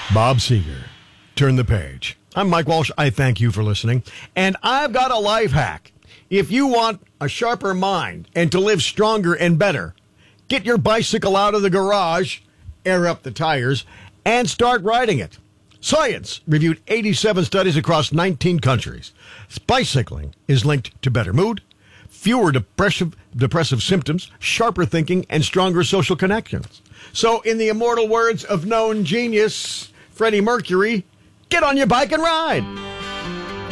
Bob Seger. Turn the page. I'm Mike Walsh. I thank you for listening. And I've got a life hack. If you want a sharper mind and to live stronger and better, get your bicycle out of the garage, air up the tires, and start riding it. Science reviewed 87 studies across 19 countries. Bicycling is linked to better mood, fewer depressive symptoms, sharper thinking, and stronger social connections. So, in the immortal words of known genius Freddie Mercury, get on your bike and ride.